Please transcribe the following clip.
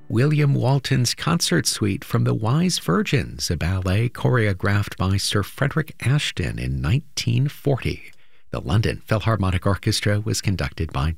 William Walton's Concert Suite from The Wise Virgins, a ballet choreographed by Sir Frederick Ashton in 1940. The London Philharmonic Orchestra was conducted by